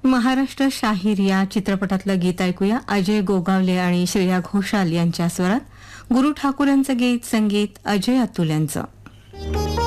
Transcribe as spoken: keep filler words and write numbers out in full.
महाराष्ट्र शाहीर या चित्रपटातलं गीत ऐकूया. अजय गोगावले आणि श्रेया घोषाल यांच्या स्वरात गुरु ठाकूर यांचं गीत, संगीत अजय अतुल यांचं.